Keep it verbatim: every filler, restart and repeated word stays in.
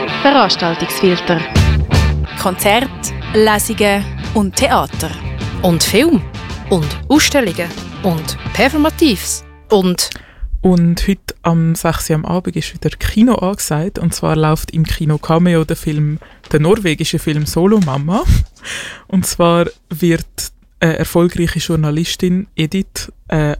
Veranstaltungsfilter. Konzerte, Lesungen und Theater. Und Film. Und Ausstellungen. Und Performatives. Und... Und heute am sechs Uhr am Abend ist wieder Kino angesagt. Und zwar läuft im Kino Cameo der Film, der norwegische Film Solo Mama. Und zwar wird eine erfolgreiche Journalistin Edith äh,